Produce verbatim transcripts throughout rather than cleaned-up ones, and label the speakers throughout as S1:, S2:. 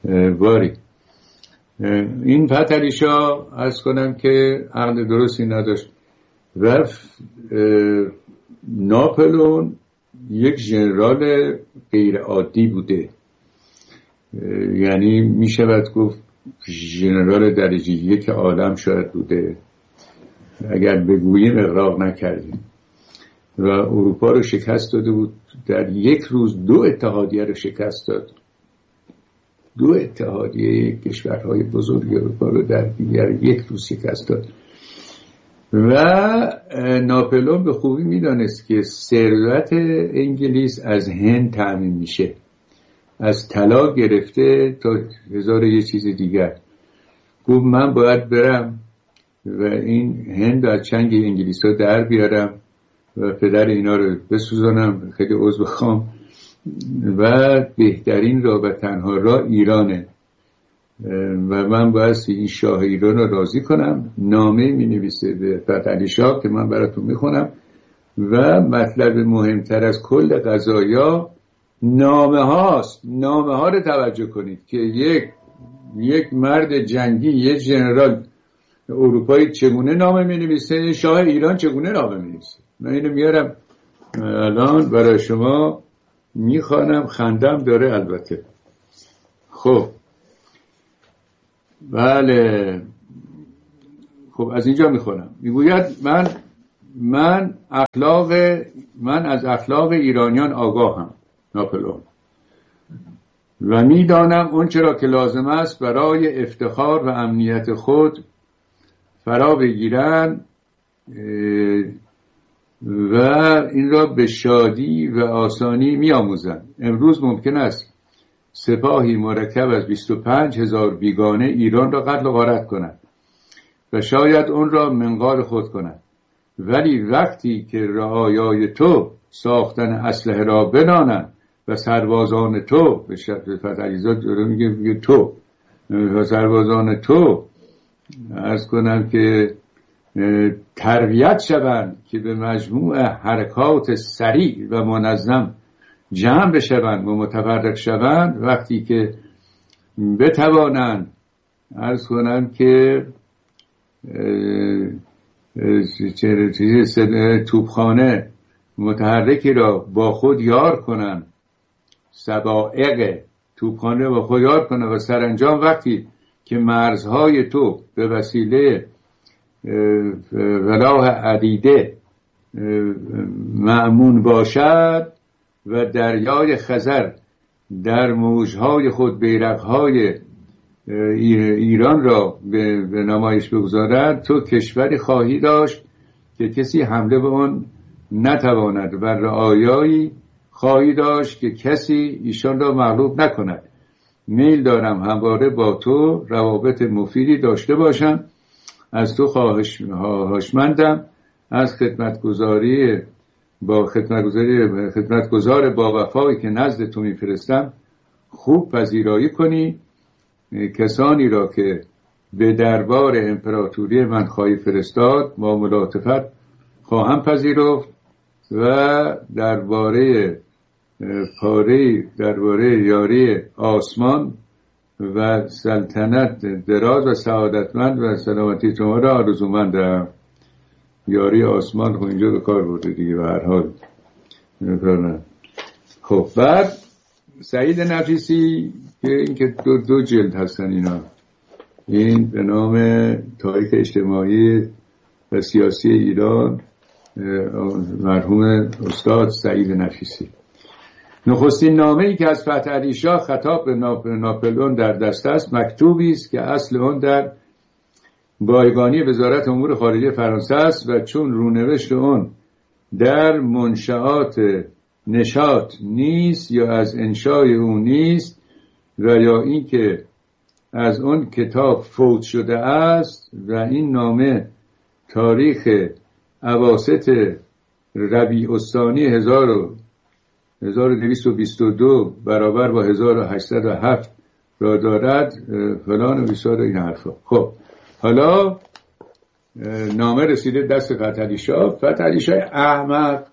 S1: باری. این فتحعلی شاه عرض کنم که عقل درستی نداشت و ناپلئون یک ژنرال غیر عادی بوده، یعنی می شود گفت ژنرال درجه یک عالم شاید بوده اگر بگوییم اغراق نکردیم، و اروپا رو شکست داده بود. در یک روز دو اتحادیه رو شکست داد، دو اتحادیه کشورهای بزرگ اروپا رو در دیگر یک روز شکست داد. و ناپلئون به خوبی میدانست که ثروت انگلیس از هند تامین میشه، از طلا گرفته تا هزار یه چیز دیگر. گفت من باید برم و این هند از چنگ انگلیس ها در بیارم و پدر اینا رو بسوزانم، خیلی عضو بخوام، و بهترین راه و تنها راه ایرانه و من باید این شاه ایران رو راضی کنم. نامه می نویسه به فتحعلی شاه که من براتون می خونم و مطلب مهمتر از کل قضایا نامه هاست. نامه ها رو توجه کنید که یک یک مرد جنگی، یک ژنرال اروپایی چگونه نامه می نویسه، شاه ایران چگونه نامه می نویسه. من اینو میارم الان برای شما میخوانم، خندم داره البته. خب بله، خب از اینجا میخونم. میگوید من من اخلاق من از اخلاق ایرانیان آگاهم ناپلئون و میدانم اون چرا که لازم است برای افتخار و امنیت خود فرا بگیرن و این را به شادی و آسانی می آموزند. امروز ممکن است سپاهی مرکب از بیست و پنج هزار بیگانه ایران را قتل و غارت کنند و شاید اون را منقار خود کنند، ولی وقتی که رعایای تو ساختن اسلحه را بدانند و سربازان تو، به شکل فتحعلیزاده داره میگه میگه تو و سربازان تو عرض کنم که تربیت شوند که به مجموع حرکات سریع و منظم جمع بشوند و متفرق شوند، وقتی که بتوانند عرض کنم که توپخانه متحرکی را با خود یار کنند، سبائق توپخانه با خود یار کنند و سرانجام وقتی که مرزهای تو به وسیله ولاح عدیده مأمون باشد و دریای خزر در موجهای خود بیرقهای ایران را به نمایش بگذارد، تو کشوری خواهی داشت که کسی حمله به آن نتواند و رعایایی خواهی داشت که کسی ایشان را مغلوب نکند. میل دارم همواره با تو روابط مفیدی داشته باشم. از تو خواهش خواهشمندم از خدمتگزاری با خدمتگزاری خدمتگزار با وفایی که نزد تو میفرستم خوب پذیرایی کنی. کسانی را که به دربار امپراتوری من خواهی فرستاد با ملاطفت خواهم پذیرفت و درباره پاره درباره یاری آسمان و سلطنت دراز و سعادتمند و سلامتی شما را آرزومندم. یاری آسمان خب اینجا به کار برده دیگه به هر حال. خب بعد سعید نفیسی که این که دو, دو جلد هستن اینا، این به نام تاریخ اجتماعی و سیاسی ایران، مرحوم استاد سعید نفیسی. نخستین نامه‌ای که از فتحعلی شاه خطاب به ناپلئون در دست است مکتوبی است که اصل آن در بایگانی وزارت امور خارجه فرانسه است و چون رونوشت آن در منشآت نشاط نیست یا از انشای او نیست و یا این که از آن کتاب فوت شده است و این نامه تاریخ اواسط ربیع الثانی هزار و دویست و بیست و دو برابر با هزار و هشتصد و هفت را دارد فلان و بیسار این حرفا. خب حالا نامه رسیده دست فتحعلی شاه. فتحعلی شاه احمق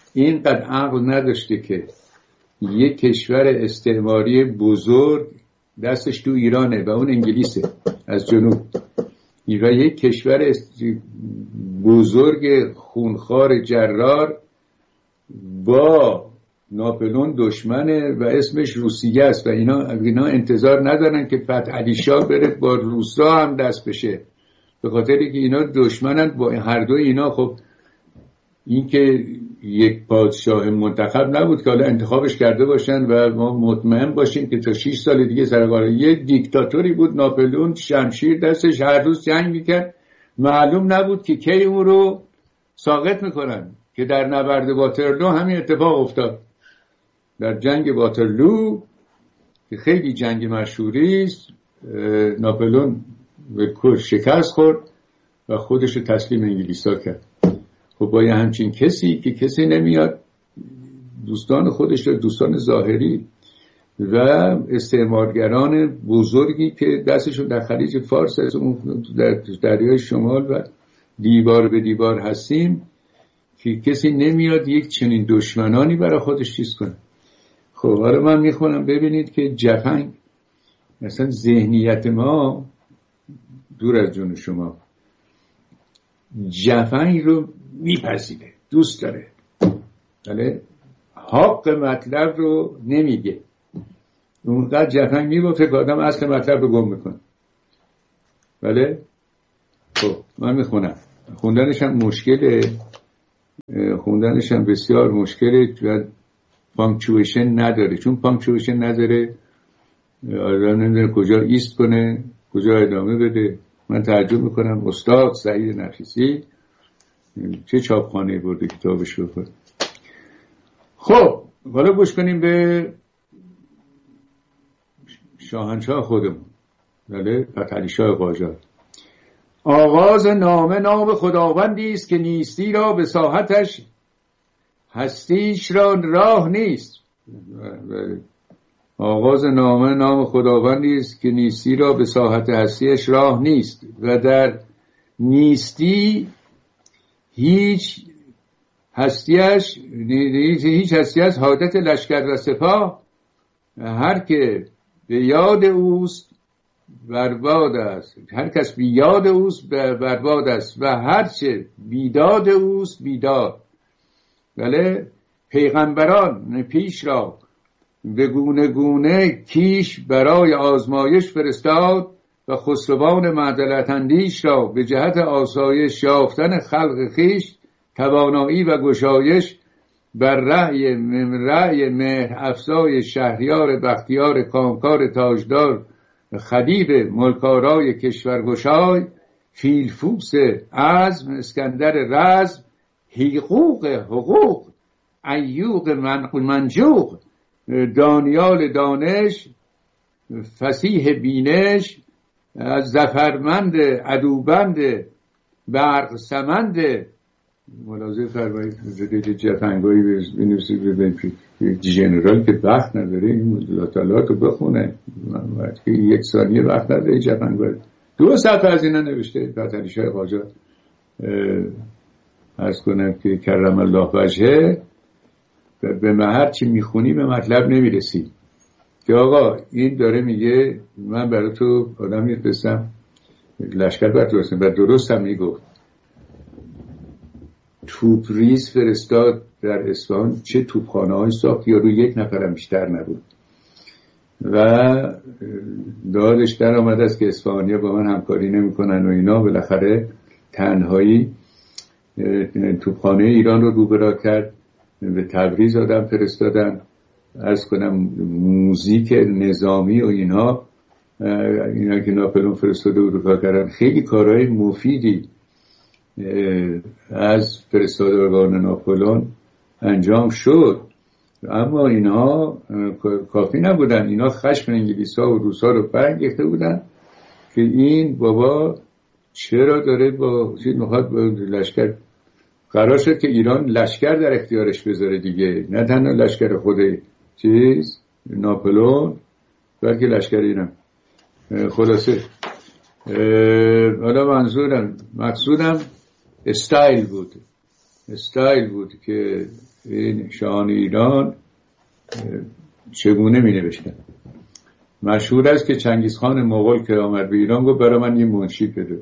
S1: اینقدر عقل نداشته که یک کشور استعماری بزرگ دستش تو ایرانه و اون انگلیسه از جنوب. و یک کشور بزرگ خونخوار جرار با ناپلئون دشمنه و اسمش روسیه است و اینا اینا انتظار ندارن که فتح علی شاه بره با روسا هم دست بشه، به خاطری که اینا دشمنن با هر دو اینا. خب این که یک پادشاه منتخب نبود که حالا انتخابش کرده باشن و ما مطمئن باشیم که تا شش سال دیگه سرکار. یک دیکتاتوری بود ناپلئون، شمشیر دستش، هر روز جنگ میکرد، معلوم نبود که کی اون رو ساقط میکنن، که در نبرد واترلو همین اتفاق افتاد. در جنگ واترلو که خیلی جنگ مشهوری است، ناپلئون به کل شکست خورد و خودش رو تسلیم انگلیسا کرد. خب با یه همچین کسی که کسی نمیاد دوستان خودش رو، دوستان ظاهری و استعمارگران بزرگی که دستشون در خلیج فارس از اون در دریای شمال و دیوار به دیوار هستیم، که کسی نمیاد یک چنین دشمنانی برای خودش چیز کنه. خب حالا من میخونم ببینید که جفنگ مثلا ذهنیت ما دور از جون شما جفنگ رو میپذیره، دوست داره، بله، حق مطلب رو نمیگه. اونقدر جفنگ میبافه که آدم اصل مطلب رو گم میکنه. بله. خب من میخونم، خوندنش هم مشکله، خوندنش هم بسیار مشکله و پانکچویشن نداره. چون پانکچویشن نداره آدم نمیدونه کجا ایست کنه، کجا ادامه بده. من تعجب میکنم استاد سعید نفیسی چه چاپخانه برده کتابش بکنه. خب حالا گوش کنیم به شاهنشاه خودمون، بله، فتح علی شاه قاجار. آغاز نامه نام خداوندی است که نیستی را به ساحتش هستیش را راه نیست. آغاز نامه نام خداوندی است که نیستی را به ساحت هستیش راه نیست و در نیستی هیچ هستیش هیچ هستیش حادث لشکر و سپاه. هر که به یاد اوست برباد است، هر کس بی یاد اوست برباد است و هر چه بیداد اوست بیداد. بله، پیغمبران پیش را به گونه گونه کیش برای آزمایش فرستاد و خسروان معدلت اندیش را به جهت آسایش یافتن خلق خیش توانایی و گشایش بر رأی رأی مهر افزای شهریار بختیار کامکار تاجدار خدیو ملکارای کشورگشای فیلفوس عزم اسکندر رزم حقوق حقوق ایوق منجوق دانیال دانش فصیح بینش از زفرمند عدوبند برق سمند. ملاحظه فرمایید جدید جفنگایی بنویسید ببینید جنرال که وقت نداره این مطالعات رو بخونه، که یک ثانیه وقت نداره جفنگایی دو صفحه از اینا نوشته. فتح علی شاه قاجار عرض کنم که کرم الله وجهه، به هر چی میخونی به مطلب نمیرسی. که آقا این داره میگه من برای تو آدم میفرستم لشکر بر درستم و درست هم میگفت. توپریز فرستاد در اصفهان، چه توپخانه های ساخت یا روی یک نفرم بیشتر نبود و دادش در آمده است که اصفهانی‌ها با من همکاری نمی‌کنن و اینا. بالاخره تنهایی توپخانه ایران رو روبرا کرد. به تبریز آدم فرستادن، عرض کنم موزیک نظامی و اینها اینا که ناپلئون فرستاده اروپا کردن. خیلی کارهای مفیدی از فرستادگان ناپلئون انجام شد، اما اینها کافی نبودن. اینا خشم انگلیس‌ها و روس‌ها رو برانگیخته بودن که این بابا چرا داره با چیز میخواد با لشکر. قرار شد که ایران لشکر در اختیارش بذاره دیگه، نه تنها لشکر خود چیز ناپلئون بلکه لشکر ایران. خلاصه حالا منظورم مقصودم استایل بود، استایل بود که این شاهان ایران چگونه می نوشتن. مشهور است که چنگیزخان مغول که آمد به ایران گفت برای من یه منشی بده.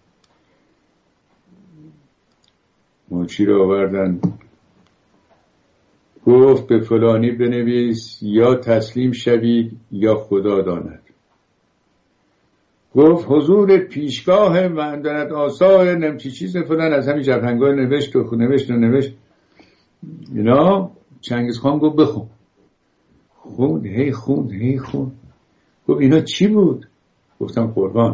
S1: منشی رو آوردن، گفت به فلانی بنویس یا تسلیم شوید یا خدا داند. گفت حضور پیشگاه مندنت آثار نمچی چیز فلان، از همین جرهنگاه نوشت و نوشت و نوشت اینا. چنگیزخان گفت بخون. خوند، هی خوند هی خوند. گفت اینا چی بود؟ گفتم قربان،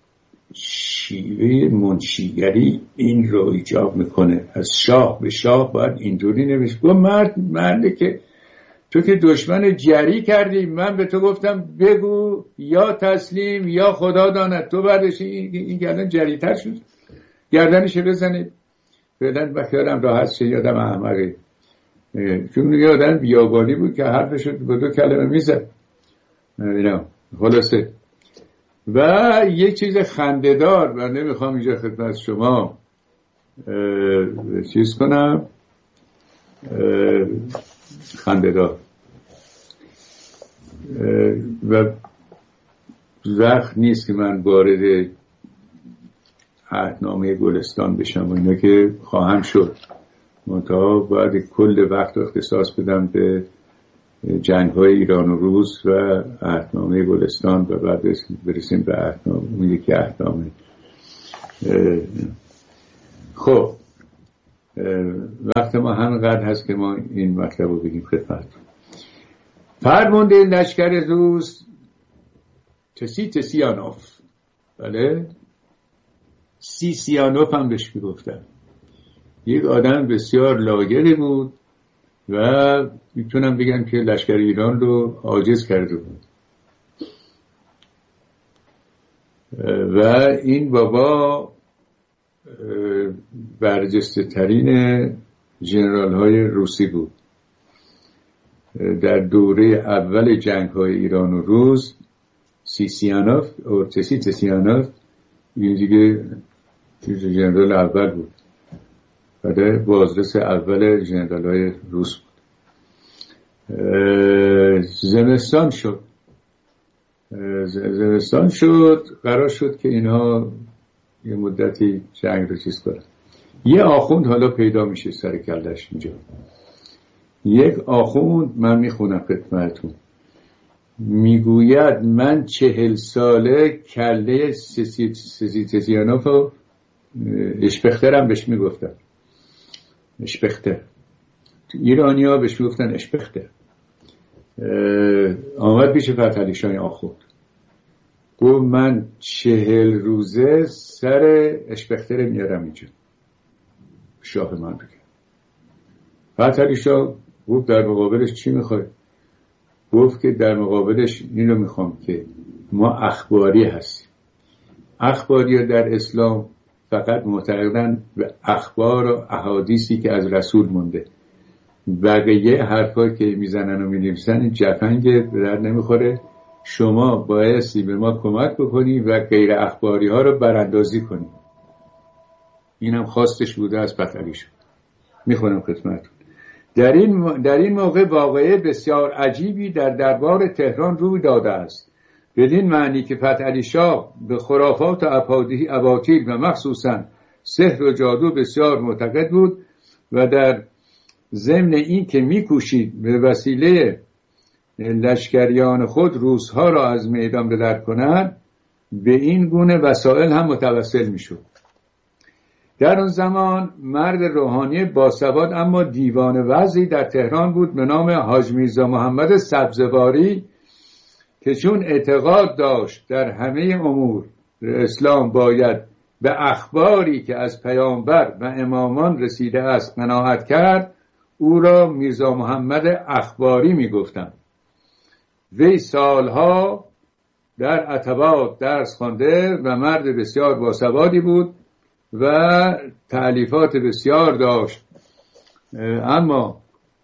S1: شیوه منشیگری این رو ایجاب میکنه، از شاه به شاه باید اینجوری نوشت. گفت مرد مرده که تو که دشمن جری کردی، من به تو گفتم بگو یا تسلیم یا خدا داند، تو بعدش این, این گردن جری تر شد، گردنش بزنید. فعلا بخیارم راحت شه. یادم احمقه، چون یادم بیابانی بود که حرفش رو با دو کلمه میزد. اینا خلاصه. و یک چیز خنده‌دار، و نمیخوام اینجا خدمت شما چیز کنم، خنده‌دار و وقت نیست که من وارد عهدنامه گلستان بشم و اینا که خواهم شد، منتها باید کل وقت رو اختصاص بدم به جنگ های ایران و روس و عهدنامه گلستان و بعد برسیم به عهدنامه اون یکی عهدنامه. خب وقت ما همینقدر هست که ما این مطلب رو بگیم خدمت. فرمانده لشکر روس تسی تسیانوف، بله سی سیانوف هم بهش میگفتن، یک آدم بسیار لاگری بود و میتونم بگم که لشکر ایران رو عاجز کرده بود. و این بابا برجسته ترین ژنرال های روسی بود در دوره اول جنگ های ایران و روس. سیسیانوف و تسی تسیانوف این دیگه ژنرال اول بود، بعد بازرس اول ژنرال های روس بود. زمستان شد زمستان شد قرار شد که اینها یه مدتی جنگ رو چیز کنن. یه آخوند حالا پیدا میشه سر کلش اینجا. یک آخوند، من میخونم خدمتتون، میگوید من چهل ساله کله سیسیانوف و اشپخترم بهش میگفتن. اشپختر ایرانی ها بهش میگفتن اشپختر. آمد پیش فتحعلی شاه آخوند، گفت من چهل روزه سر اشپختر میارم اینجا، شاه من بگه. فتحعلی شاه گفت در مقابلش چی میخوای؟ گفت که در مقابلش اینو میخوام که ما اخباری هستیم. اخباری در اسلام فقط معتقدن به اخبار و احادیثی که از رسول مونده، بقیه حرفایی که میزنن و مینویسن این جفنگ به در نمیخوره. شما بایستی به ما کمک بکنی و غیر اخباری ها رو براندازی کنی. اینم خواستش بوده از فتحعلی شاه. میخونم خدمتتون. در این در این موقع واقعه بسیار عجیبی در دربار تهران روی داده است، بدین معنی که فتحعلی شاه به خرافات و اباطیل و مخصوصا سحر و جادو بسیار معتقد بود و در ضمن این که میکوشید به وسیله لشکریان خود روسها را از میدان بدر کند، به این گونه وسایل هم متوسل میشد. در اون زمان مرد روحانی باسواد اما دیوان وضعی در تهران بود به نام حاج میرزا محمد سبزواری که چون اعتقاد داشت در همه امور اسلام باید به اخباری که از پیامبر و امامان رسیده است قناعت کرد، او را میرزا محمد اخباری میگفتند. وی سالها در عتبات درس خوانده و مرد بسیار باسوادی بود و تألیفات بسیار داشت، اما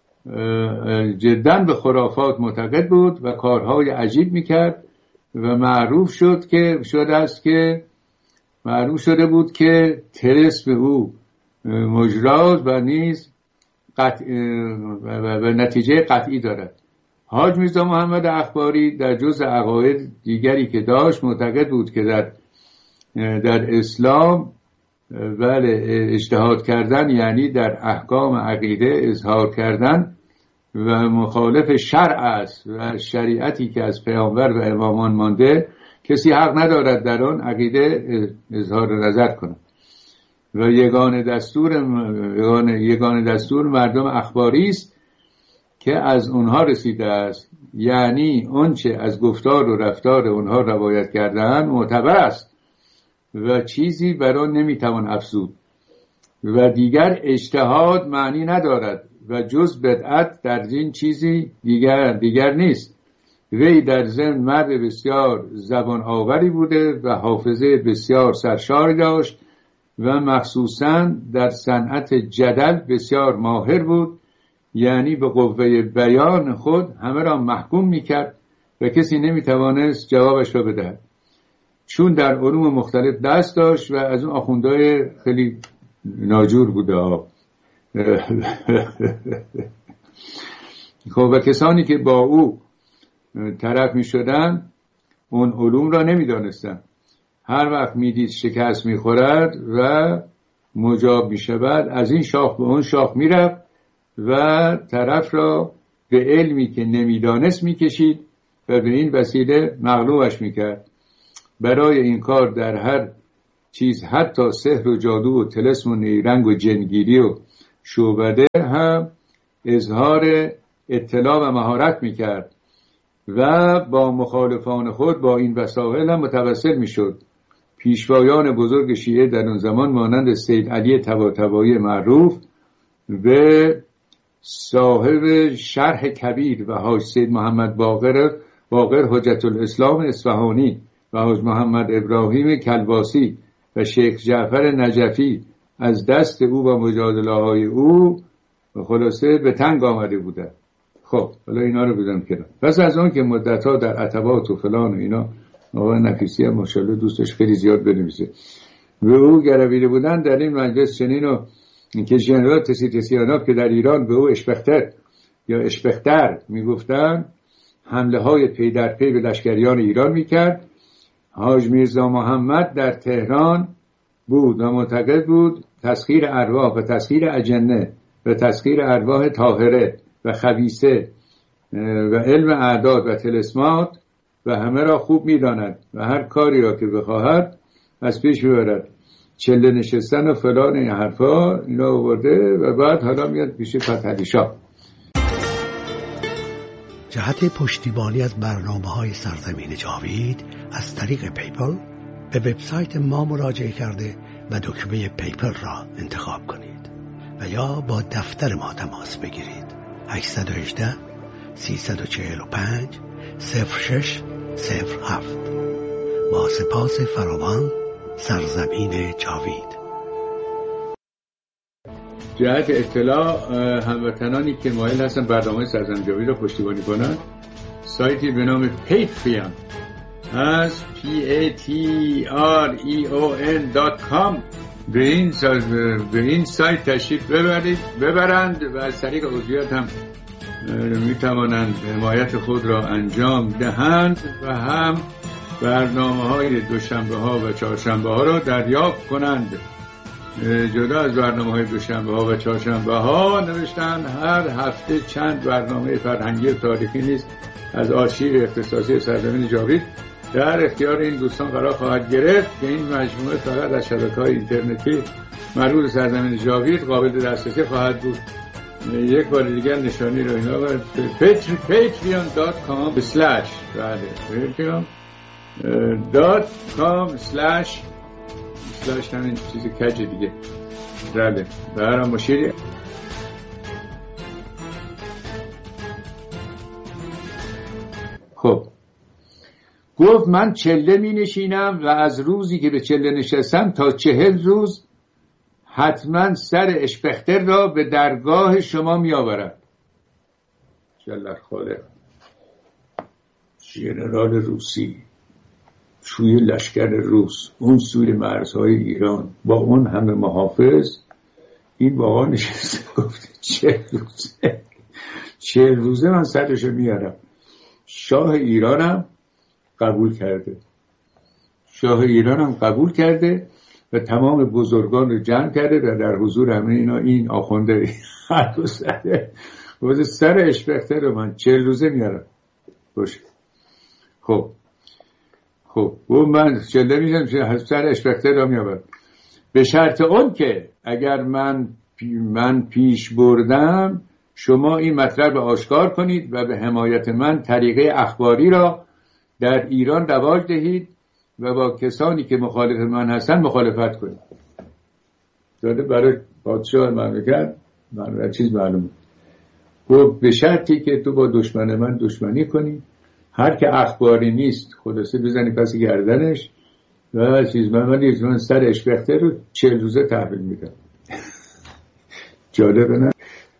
S1: جداً به خرافات معتقد بود و کارهای عجیب میکرد و معروف شد که شده است که معروف شده بود که طلسم او مجراز و نیز قطع و نتیجه قطعی دارد. حاج میرزا محمد اخباری در جزء عقاید دیگری که داشت معتقد بود که در در اسلام بله اجتهاد کردن یعنی در احکام عقیده اظهار کردن و مخالف شرع است و شریعتی که از پیامبر و امامان مانده کسی حق ندارد در آن عقیده اظهار نظر کند و یگانه دستور یگانه, یگانه دستور مردم اخباری است که از اونها رسیده است، یعنی اونچه از گفتار و رفتار اونها روایت کردن معتبر است و چیزی بر آن نمیتوان افزود و دیگر اجتهاد معنی ندارد و جز بدعت در این چیزی دیگر دیگر نیست. وی در ضمن مرد بسیار زبان آوری بوده و حافظه بسیار سرشاری داشت و مخصوصاً در صنعت جدل بسیار ماهر بود، یعنی به قوه بیان خود همه را محکوم میکرد و کسی نمیتوانست جوابش را بدهد، چون در علوم مختلف دست داشت و از اون آخوندهای خیلی ناجور بوده. خب و کسانی که با او طرف می شدن اون علوم را نمی دانستن. هر وقت می دید شکست می خورد و مجاب می شود از این شاخ به اون شاخ می رفت و طرف را به علمی که نمی دانست می کشید و به این وسیله مغلوبش می کرد. برای این کار در هر چیز حتی سحر و جادو و طلسم و نیرنگ و جنگیری و شعبده هم اظهار اطلاع و مهارت می کرد و با مخالفان خود با این وسایل هم متوسل می شد. پیشوایان بزرگ شیعه در اون زمان مانند سید علی طباطبایی معروف به صاحب شرح کبیر و حاج سید محمد باقر باقر حجت الاسلام اصفهانی و حاج محمد ابراهیم کلباسی و شیخ جعفر نجفی از دست او و مجادله های او خلاصه به تنگ آمده بودند. خب حالا اینا رو بدم کنم. پس از اون که مدت‌ها در عتبات و فلان و اینا آقای نفیسی هم ماشاءالله دوستش خیلی زیاد بنویسه و او گرویده بودن در این مجلس چنین و که ژنرال تسیتسیاناف که در ایران به او اشپختر یا اشپختر میگفتن حمله های پی در پی به لشکریان ایران میکرد. حاج میرزا محمد در تهران بود و معتقد بود تسخیر ارواح و تسخیر اجنه و تسخیر ارواح طاهره و خبیثه و علم اعداد و طلسمات و همه را خوب میداند و هر کاری را که بخواهد از پیش میبرد. چله نشستن و فلان این حرفا اینا آورده و بعد حالا میاد پیش فتحعلی شاه.
S2: جهت پشتیبانی از برنامه‌های سرزمین جاوید از طریق پیپل به وبسایت ما مراجعه کرده و دکمه پیپل را انتخاب کنید و یا با دفتر ما تماس بگیرید. هشت یک هشت سه چهار پنج صفر شش صفر هفت. با سپاس فراوان، سرزمین جاوید.
S1: جهت اطلاع هموطنانی که مایل هستن برنامه سرزمین جاوید را پشتیبانی کنند سایتی به نام پیتریون از پی ای تی آر ای او ان دات کام به این به این سایت تشریف ببرید ببرند و از طریق عضویت هم می توانند حمایت خود را انجام دهند و هم برنامه های دوشنبه ها و چهارشنبه ها را دریافت کنند. جدا از برنامه های دوشنبه ها و چهارشنبه ها نوشتن هر هفته چند برنامه فرهنگی و تاریخی نیست از آرشیو اختصاصی سرزمین جاوید در اختیار این دوستان قرار خواهد گرفت که این مجموعه فقط از شبکه‌های اینترنتی مربوط سرزمین جاوید قابل دسترسی خواهد بود. یک بار دیگر نشانی رو اینا باید پیتریون دات کام اسلش بله پیتریون دات کام اسلش اسلش همین چیز کج دیگه بله برام مشیری. خب گفت من چله می نشینم و از روزی که به چله نشستم تا چهل روز حتما سر اشپختر را به درگاه شما می آورم. جلال خالق ژنرال روسی توی لشکر روس اون سوی مرزهای ایران با اون همه محافظ این واقعا نشسته گفته چه روزه چهل روزه من سرشو میارم. شاه ایرانم قبول کرده، شاه ایرانم قبول کرده و تمام بزرگان رو جمع کرده و در حضور همه اینا این آخونده هر دو سره واسه سر اشپخته رو من چهل روزه میارم. باشه خب خب و من چله میشم سر اشپخته رو میارم، به شرط اون که اگر من من پیش بردم شما این مطلب رو آشکار کنید و به حمایت من طریقه اخباری را در ایران رواج دهید و با کسانی که مخالف من هستن مخالفت کنید. داده برای پادشاه مملکت من چیز معلومه. گفت به شرطی که تو با دشمن من دشمنی کنی، هر که اخباری نیست خلاصه بزنی پس گردنش و چیز من ولی من سر اشپخته رو چهل روزه تحویل میدم. جالبه نه؟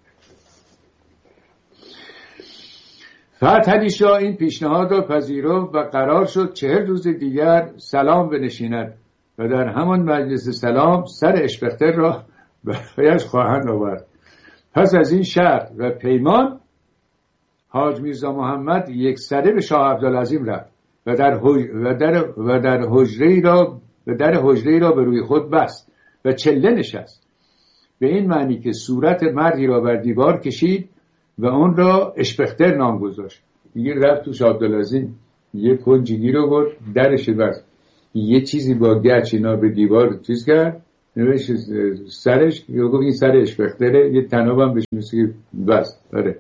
S1: فتح علی شاه این پیشنهاد را پذیرفت و قرار شد چهل روز دیگر سلام بنشیند و در همان مجلس سلام سر اشپخته را برایش خواهند آورد. پس از این شرط و پیمان حاج میرزا محمد یک سره به شاه عبدالعظیم رفت و در حج... و در و در حجره را و در حجره را به روی خود بست و چله نشست، به این معنی که صورت مردی را بر دیوار کشید و اون را اشپختر نام گذاشت. دیگه رفت تو شاه عبدالعظیم یه کنجگی رو برد درش بست، یه چیزی با گچ اینا به دیوار چیز کرد نوشت سرش، یا گفت این سر اشپختره، یه تناب هم بهش میسی بست. آره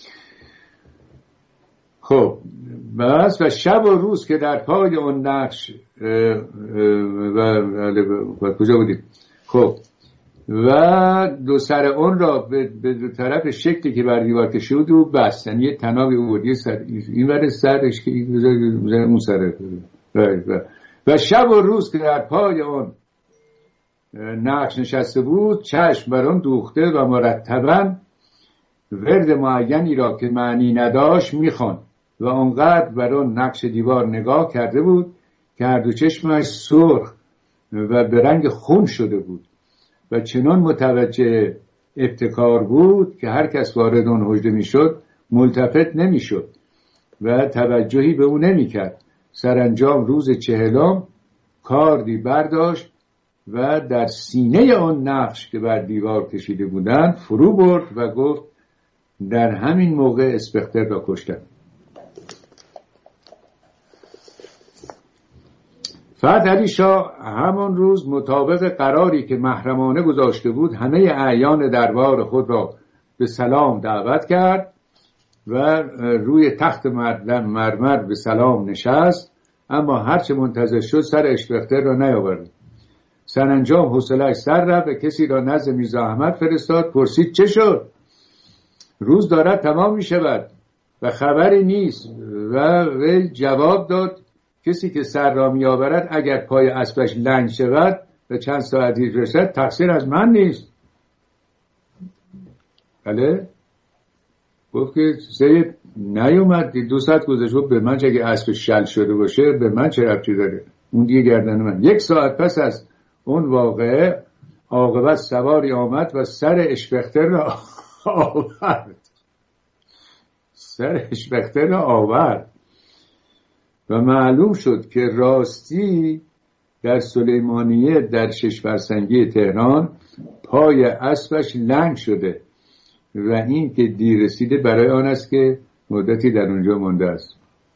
S1: خب بس و شب و روز که در پای اون نقش و و کجا بودیم خب و دو سر اون را به دو طرف شکلی که بر دیوار کشید و بست، یعنی یه تنابی اوردی سر این ور سرش که این اون سره و شب و روز که در پای اون نقش نشسته بود چشم بر اون دوخته و مرتبا ورد معینی را که معنی نداشت میخوان و اونقدر بر اون نقش دیوار نگاه کرده بود که هر دو چشمش سرخ و به رنگ خون شده بود و چنان متوجه ابتکار بود که هر کس وارد اون حجره میشد ملتفت نمیشد و توجهی به او نمیکرد. سرانجام روز چهلم کاردی برداشت و در سینه آن نقش که بر دیوار کشیده بودند فرو برد و گفت در همین موقع اسپختر را کشتم. فتح علی شاه همان روز مطابق قراری که محرمانه گذاشته بود همه اعیان دربار خود را به سلام دعوت کرد و روی تخت مرمر به سلام نشست، اما هرچه منتظر شد سر اشپختر را نیاورد. سرانجام حوصله‌اش سر رفت و کسی را نزد میرزا احمد فرستاد، پرسید چه شد؟ روز دارد تمام می شود و خبری نیست و وی جواب داد کسی که سر را می آورد اگر پای اسبش لنگ شود و چند ساعتی رسد تقصیر از من نیست. بله گفت که سید نیومد دو ساعت گذشت، به من چه اگه اسب شل شده باشه به من چه ربطی داره، اون دیگه گردن من. یک ساعت پس از اون واقعه عاقبت سواری آمد و سر اشپختر را آورد سر اشپختر را آورد و معلوم شد که راستی در سلیمانیه در شش فرسنگی تهران پای اسبش لنگ شده و این که دیر رسیده برای آن است که مدتی در اونجا مانده است.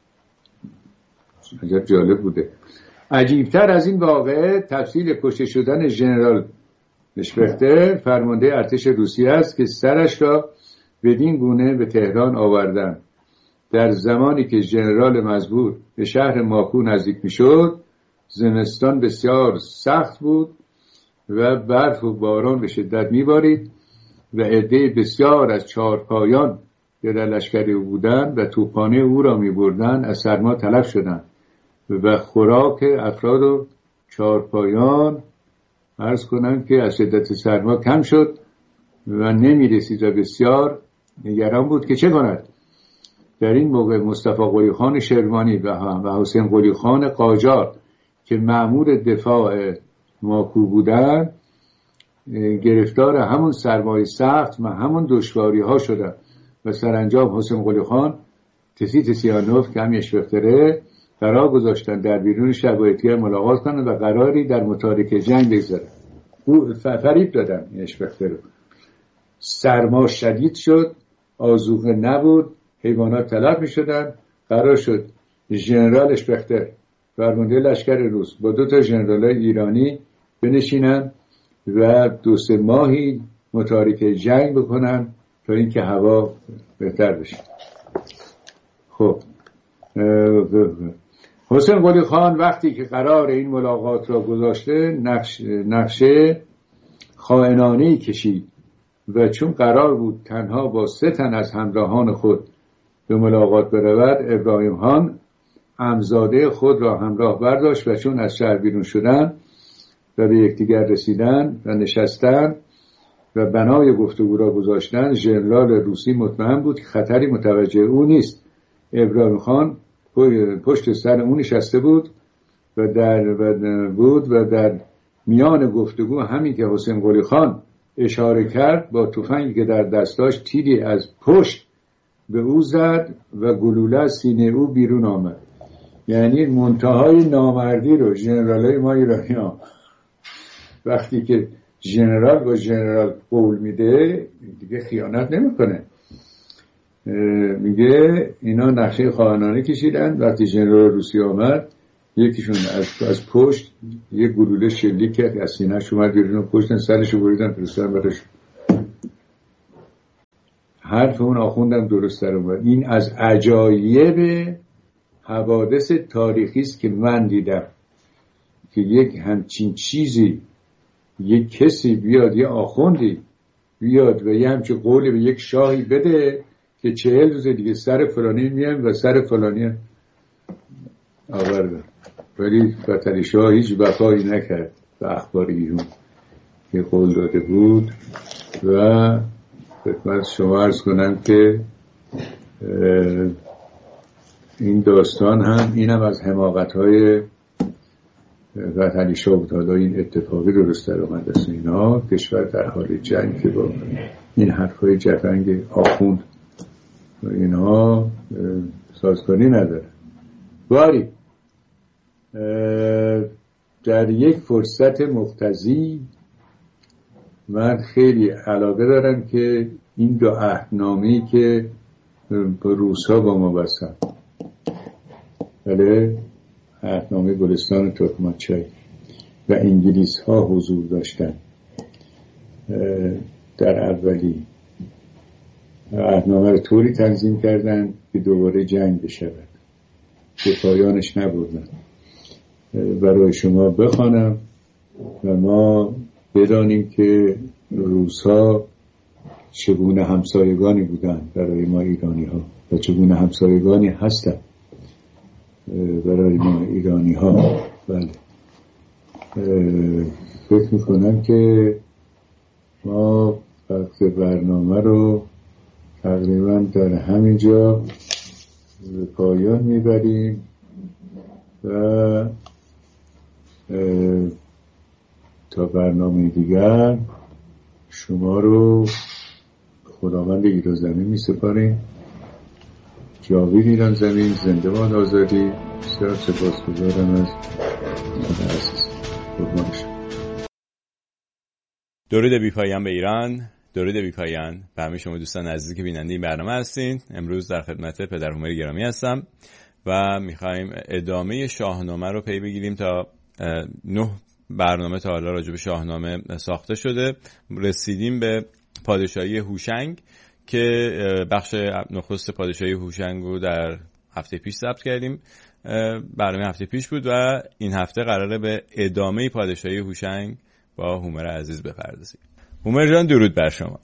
S1: عجب جالب بوده. عجیبتر از این واقعه تفصیل کشته شدن ژنرال اشپختر فرمانده ارتش روسیه است که سرش را بدین گونه به تهران آوردند. در زمانی که ژنرال مزبور به شهر ماکو نزدیک میشد زمستان بسیار سخت بود و برف و باران به شدت میبارید و عده بسیار از چهارپایان که در لشکر او بودند و توپخانه او را میبردند از سرما تلف شدند و خوراک افراد و چهارپایان عرض کنم که از شدت سرما کم شد و نمیرسید و بسیار نگران بود که چه کند. در این موقع مصطفی قلی خان شروانی و حسین قلی خان قاجار که مأمور دفاع ماکو بودند گرفتار همون سرمای سخت و همون دشواری ها شدند و سرانجام حسین قلی خان تسی تسیانوف که همی اشپختره قرار گذاشتن در بیرون شبایتگر ملاقات کنن و قراری در متارک جنگ بگذارن. او فریب دادن این اشپختره. سرما شدید شد، آذوقه نبود، حیوانات تلف می شدن. قرار شد ژنرال اشپختر فرمانده لشکر روس با دو تا ژنرال ایرانی بنشینن و دو سه ماهی متارک جنگ بکنن تا اینکه هوا بهتر بشه. خب حسین قلی خان وقتی که قرار این ملاقات را گذاشته نقش نقشه خائنانه‌ای کشید و چون قرار بود تنها با سه تن از همراهان خود به ملاقات برود، ابراهیم خان عمزاده خود را همراه برداشت و چون از شهر بیرون شدن و به یکدیگر رسیدن و نشستن و بنای گفتگو را گذاشتن، ژنرال روسی مطمئن بود که خطری متوجه او نیست. ابراهیم خان پشت سر او نشسته بود و در و بود و در میان گفتگو همین که حسین قلی خان اشاره کرد با تفنگی که در دست داشت تیری از پشت به او زد و گلوله از سینه او بیرون آمد. یعنی منتهای نامردی رو ژنرالای ما ایرانی‌ها وقتی که ژنرال با ژنرال قول میده دیگه خیانت نمیکنه. میگه اینا نقشه خائنانه کشیدن. وقتی ژنرال روسی آمد یکیشون از از پشت یک گلوله شلیک کرد از سینه‌اش اومد بیرون و پشتن سرشو بریدن فرستادن براش. حرف اون آخوندم درست در اومد. این از عجایب حوادث تاریخی است که من دیدم که یک همچین چیزی یک کسی بیاد، یه آخوندی بیاد و یه همچین قولی به یک شاهی بده که چهل روز دیگه سر فلانی میان و سر فلانی آورده. ولی فتحعلی شاه هیچ وفایی نکرد به اخبار ایران که قول داده بود. و خدمت شما عرض کنم که این داستان هم اینم از حماقت‌های فتحعلی شاه بود. حالا این اتفاقی درست در اومد است. اینا کشور در حال جنگ که با این حرفای جفنگ آخوند و اینها سازگاری نداره. باری در یک فرصت مقتضی من خیلی علاقه دارم که این دو عهدنامه‌ای که با روس‌ها با ما بستن، بله، عهدنامه گلستان ترکمانچای و انگلیس ها حضور داشتن در اولی، عهدنامه رو طوری تنظیم کردن که دوباره جنگ بشود، به پایانش نبردن. برای شما بخوانم و ما بدانیم که روس‌ها چگونه همسایگانی بودن برای ما ایرانی ها و چگونه همسایگانی هستن برای ما ایرانی ها. بله، فکر میکنم که ما وقت برنامه رو تقریبا در همینجا به پایان میبریم و تا برنامه دیگر شما رو خداوند ایران زمین می سپاریم. جاوید ایران زمین، زنده باد آزادی. بسیار سپاسگزارم از عزیز. قربان شما.
S3: درود بی پایان به ایران، درود بی پایان به همه شما دوستان عزیزی که بیننده این برنامه هستین. امروز در خدمت پدر هومر گرامی هستم و میخوایم ادامه شاهنامه رو پی بگیریم. تا نه برنامه تا حالا راجع به شاهنامه ساخته شده. رسیدیم به پادشاهی هوشنگ که بخش نخست پادشاهی هوشنگ رو در هفته پیش ضبط کردیم. برنامه هفته پیش بود و این هفته قراره به ادامه پادشاهی هوشنگ با هومر عزیز بپردازیم. هومر جان درود بر شما.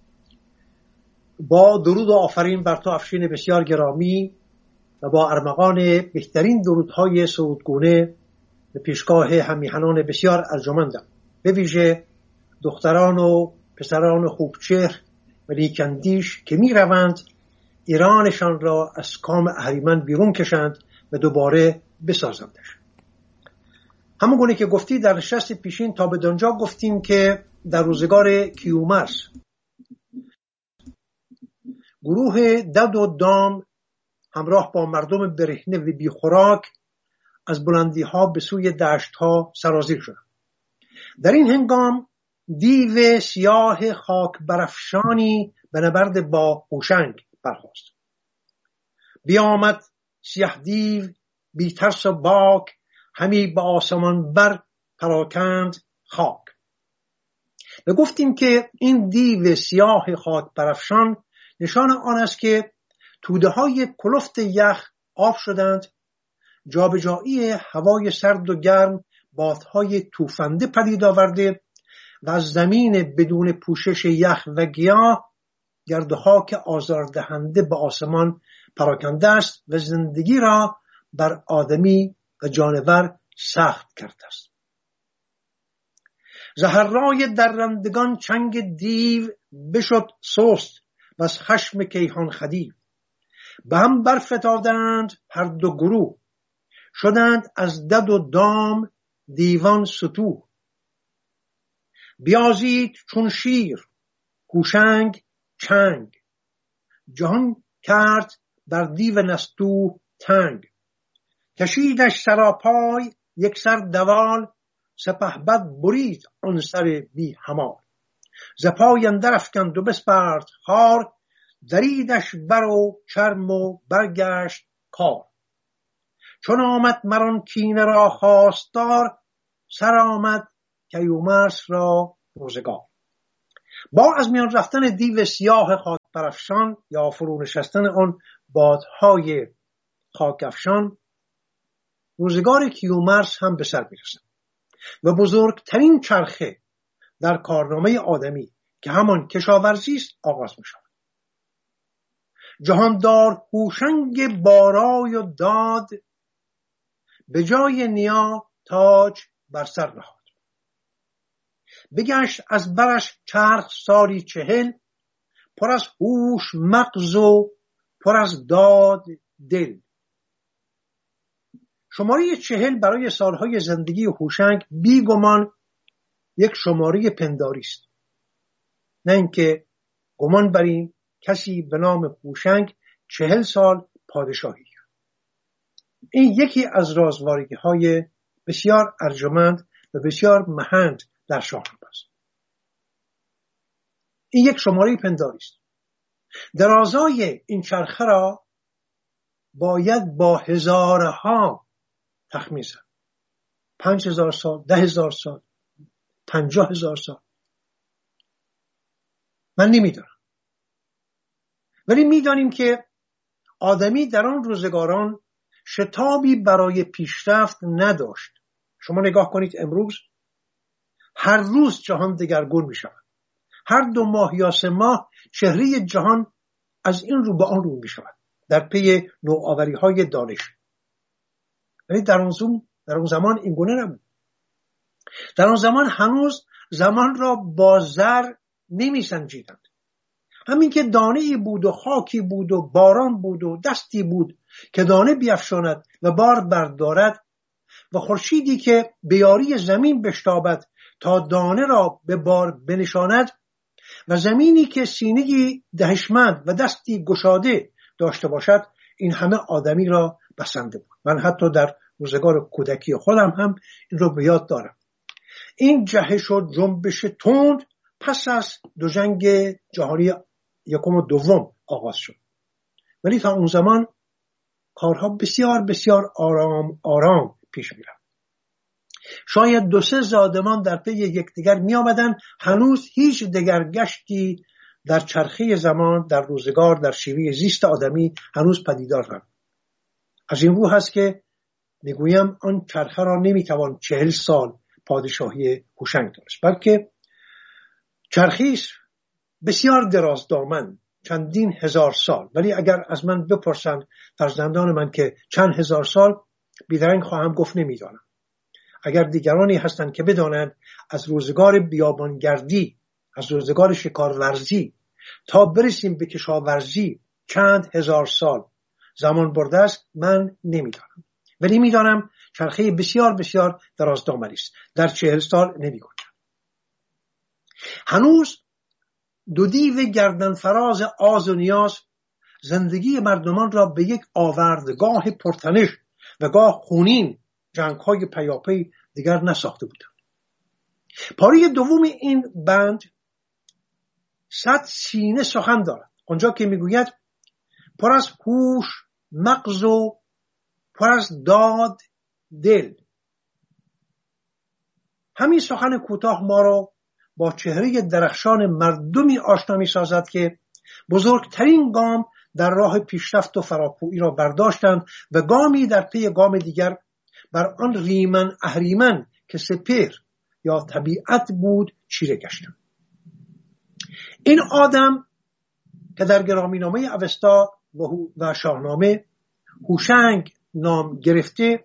S4: با درود و آفرین بر تو افشین بسیار گرامی و با ارمغان بهترین درودهای سرودگونه به پیشگاه همیهنان بسیار ارجمندم، به ویژه دختران و پسران خوبچهر و نیکندیش که می روند ایرانشان را از کام اهریمن بیرون کشند و دوباره بسازندش. همون گونه که گفتی در نشست پیشین تا به دانجا گفتیم که در روزگار کیومرث گروه دد و دام همراه با مردم برهنه و بی خوراک از بلندی ها به سوی دشت ها سرازیر شدند. در این هنگام دیو سیاه خاک برافشانی به نبرد با هوشنگ برخاست. بیامد سیاه دیو بی ترس و باک، همی به آسمان بر پراکند خاک. و گفتیم که این دیو سیاه خاک برافشان نشان آن است که توده های کلفت یخ آب شدند، جابجایی هوای سرد و گرم بادهای توفنده پدید آورده و از زمین بدون پوشش یخ و گیاه گرد و خاک آزاردهنده به آسمان پراکنده است و زندگی را بر آدمی و جانور سخت کرده است. زهرای درندگان چنگ دیو بشد سست و از خشم کیهان خدیو. به هم برفتادند هر دو گروه، شدند از دد و دام دیوان ستوه. بیازید چون شیر هوشنگ چنگ، جهان کرد بر دیو نستوه تنگ. کشیدش سراپای یک سر دوال، سپهبد برید آن سر بی همال. ز پای اندر افکند و بسپرد خار، دریدش بر و چرم و برگشت کار. چون آمد مران کینه را خواستار، سر آمد کیومرث را روزگار. با از میان رفتن دیو سیاه خاک برافشان یا فرو نشستن آن بادهای خاک افشان، روزگار کیومرث هم به سر میرسد و بزرگترین چرخه در کارنامه آدمی که همان کشاورزی است آغاز می شود. جهاندار هوشنگ بارای و داد، به جای نیا تاج بر سر نهاد. بگشت از برش چرخ سالی چهل، پر از هوش مغز و پر از داد دل. شماره چهل برای سالهای زندگی هوشنگ بیگمان یک شماره پنداری است، نه اینکه گمان بریم کسی به نام هوشنگ چهل سال پادشاهی کرد. این یکی از رازوارگی های بسیار ارجمند و بسیار مهند در شاهنامه است. این یک شماره پنداری است. درازای این چرخه را باید با هزارها تخمین زد. پنج هزار سال، ده هزار سال، پنجاه هزار سال. من نمیدانم، ولی میدانیم که آدمی در آن روزگاران شتابی برای پیشرفت نداشت. شما نگاه کنید امروز هر روز جهان دگرگون می شود. هر دو ماه یا سه ماه چهره جهان از این رو به آن رو می شود در پی نوآوری های دانش. ولی در اون زمان در اون زمان این گونه نبود. در اون زمان هنوز زمان را با زر نمی سنجیدند. همین که دانه‌ای بود و خاکی بود و باران بود و دستی بود که دانه بیفشاند و بار بردارد و خورشیدی که به یاری زمین بشتابد تا دانه را به بار بنشاند و زمینی که سینه‌ای دهشمند و دستی گشاده داشته باشد، این همه آدمی را بسنده بود. من حتی در روزگار کودکی خودم هم این رو به یاد دارم. این جهش و جنبش تند پس از دو جنگ جهانی یکم و دوم آغاز شد، ولی تا اون زمان کارها بسیار بسیار آرام آرام پیش می‌رفت. شاید دو سه زادمان در پی یکدیگر می آمدن، هنوز هیچ دگرگشتی در چرخه زمان، در روزگار، در شیوه زیست آدمی هنوز پدیدار نبود. از این رو هست که میگویم آن چرخه را نمیتوان چهل سال پادشاهی هوشنگ داشت، بلکه چرخی بسیار دراز دامن، چندین هزار سال. ولی اگر از من بپرسند فرزندان من که چند هزار سال، بیدرنگ خواهم گفت نمیدانم. اگر دیگرانی هستند که بدانند از روزگار بیابانگردی، از روزگار شکارورزی تا برسیم به کشاورزی چند هزار سال زمان برده است، من نمیدانم. ولی میدانم چرخه بسیار بسیار دراز دامنی است. در چهل سال نمیگنجد. هنوز دو دیو گردن فراز آز و نیاز زندگی مردمان را به یک آوردگاه پرتنش و گاه خونین جنگ‌های پیاپی دیگر نساخته بودند. پاره دوم این بند صد سینه سخن دارد، آنجا که میگوید پر از هوش مغز و پر از داد دل. همین سخن کوتاه ما را با چهره درخشان مردمی آشنا می سازد که بزرگترین گام در راه پیشرفت و فراپویی را برداشتند و گامی در پی گام دیگر بر آن ریمن اهریمن که سپهر یا طبیعت بود چیره گشتند. این آدم که در گرامینامه اوستا و شاهنامه هوشنگ نام گرفته،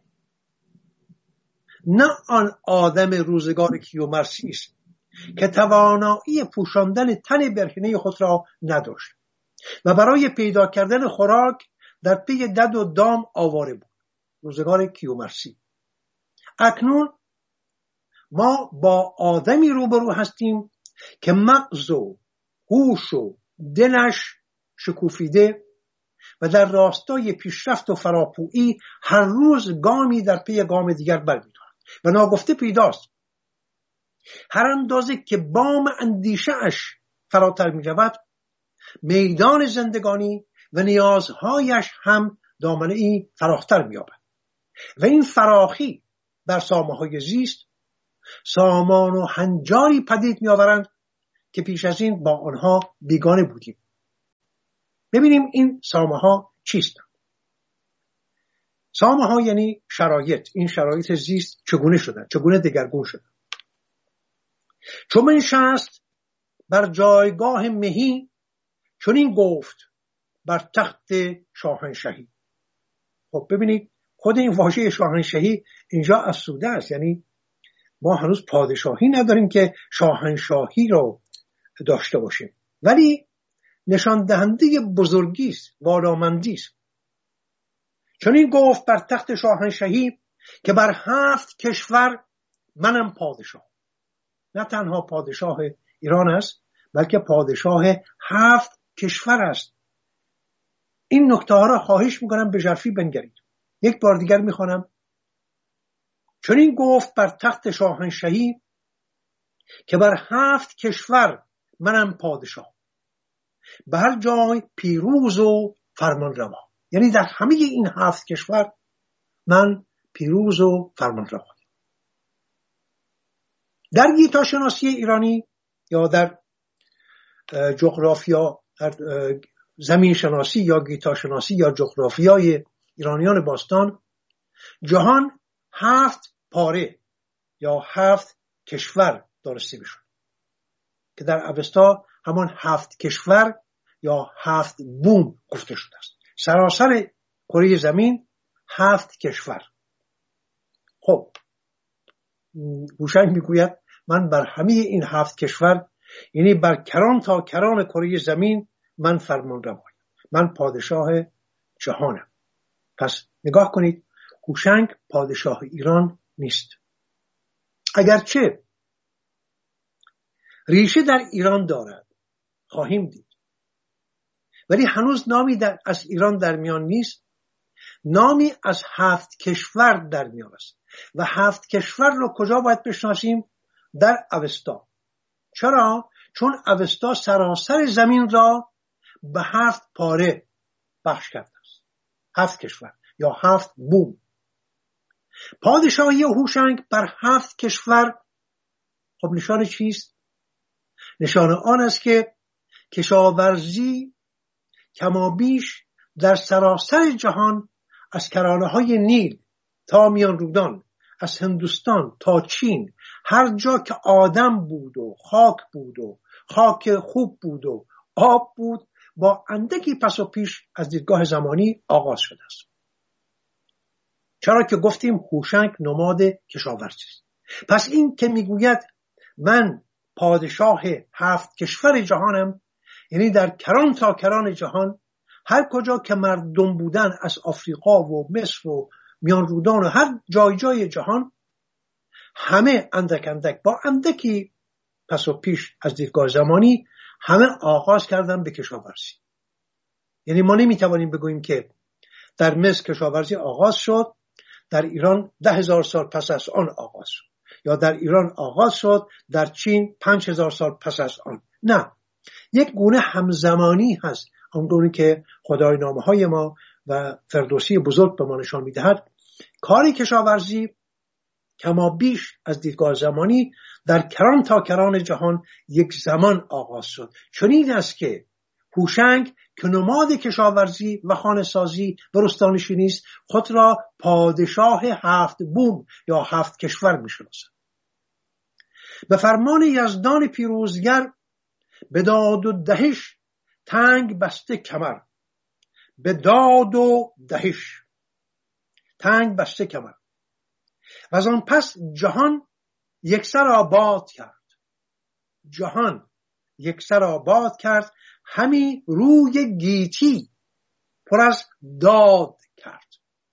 S4: نه آن آدم روزگار کیومرثی است که توانایی پوشاندن تن برهنه خود را نداشت و برای پیدا کردن خوراک در پی دد و دام آواره بود. روزگار کیومرثی. اکنون ما با آدمی روبرو هستیم که مغز و هوش و دلش شکوفیده و در راستای پیشرفت و فراپویی هر روز گامی در پی گام دیگر برمی‌دارد و ناگفته پیداست هر اندازه که بام اندیشه اش فراتر می رود، میدان زندگانی و نیازهایش هم دامنه‌ای فراختر می یابد و این فراخی در سامه‌های زیست سامان و هنجاری پدید می آورند که پیش از این با آنها بیگانه بودیم. ببینیم این سامه ها چیستند. سامه ها یعنی شرایط. این شرایط زیست چگونه شدن، چگونه دگرگون شدن. چون نشست بر جایگاه مهی، چون این گفت بر تخت شاهنشهی. خب ببینید خود این واژه شاهنشهی اینجا افسوده است، یعنی ما هنوز پادشاهی نداریم که شاهنشاهی رو داشته باشیم، ولی نشان دهنده بزرگی است، والامندی است. چون این گفت بر تخت شاهنشهی که بر هفت کشور منم پادشاه. نه تنها پادشاه ایران است بلکه پادشاه هفت کشور است. این نکته ها را خواهش میکنم به ژرفی بنگرید. یک بار دیگر میخوانم. چون این گفت بر تخت شاهنشهی که بر هفت کشور منم پادشاه، به هر جای پیروز و فرمان روا. یعنی در همه این هفت کشور من پیروز و فرمان روا. در گیتاشناسی ایرانی یا در جغرافیا، در زمین شناسی یا گیتاشناسی یا جغرافیای ایرانیان باستان، جهان هفت پاره یا هفت کشور دانسته میشد که در اوستا همان هفت کشور یا هفت بوم گفته شده است. سراسر کره زمین هفت کشور. خب هوشنگ میگوید من بر همه این هفت کشور، یعنی بر کران تا کران کره زمین من فرمان روایم، من پادشاه جهانم. پس نگاه کنید، هوشنگ پادشاه ایران نیست، اگرچه ریشه در ایران دارد، خواهیم دید، ولی هنوز نامی در از ایران در میان نیست. نامی از هفت کشور در میان است و هفت کشور رو کجا باید بشناسیم؟ در اوستا. چرا؟ چون اوستا سراسر زمین را به هفت پاره بخش کرده است. هفت کشور یا هفت بوم. پادشاهی هوشنگ بر هفت کشور خب نشان چیست؟ نشان آن است که کشاورزی کمابیش در سراسر جهان از کرانه های نیل تا میان رودان، از هندوستان تا چین، هر جا که آدم بود و خاک بود و خاک خوب بود و آب بود، با اندکی پس و پیش از دیدگاه زمانی آغاز شده است. چرا که گفتیم هوشنگ نماد کشاورزی است. پس این که میگوید من پادشاه هفت کشور جهانم، یعنی در کران تا کران جهان، هر کجا که مردم بودن، از آفریقا و مصر و میان رودان و هر جای جای جهان، همه اندک اندک با اندکی پس و پیش از دیدگاه زمانی همه آغاز کردن به کشاورزی. یعنی ما نمیتوانیم بگوییم که در مصر کشاورزی آغاز شد، در ایران ده هزار سال پس از آن آغاز شد، یا در ایران آغاز شد، در چین پنج هزار سال پس از آن. نه، یک گونه همزمانی هست، آنگونه که خدای نامه های ما و فردوسی بزرگ به ما نشان میدهد. کاری کشاورزی کما بیش از دیدگاه زمانی در کران تا کران جهان یک زمان آغاز شد. چنین است که هوشنگ که نماد کشاورزی و خانه سازی و رستانشینی است، خود را پادشاه هفت بوم یا هفت کشور می شناسد. به فرمان یزدان پیروزگر به داد و دهش تنگ بسته کمر، به داد و دهش تنگ بسته کمر، و از آن پس جهان یکسر آباد کرد. جهان یکسر آباد کرد، همی روی گیتی پر از داد کرد.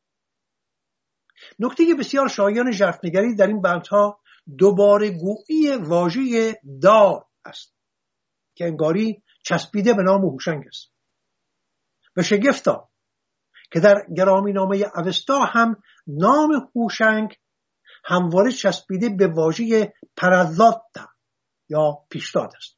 S4: نکته بسیار شایان ژرفنگری در این بندها دوباره گویی واژه داد است که انگاری چسبیده به نام هوشنگ است. و شگفتا که در گرامی نامه اوستا هم نام هوشنگ همواره چسبیده به واژه پرذاتا یا پیشداد است.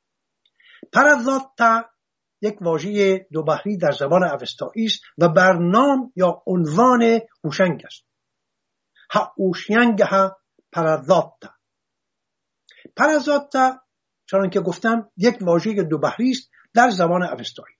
S4: پرذاتا یک واژه دو بحری در زبان اوستایی است و بر نام یا عنوان هوشنگ است. ها هوشنگ ها پرذاتا. پرذاتا چون که گفتم یک واژه دو بحری است در زبان اوستایی.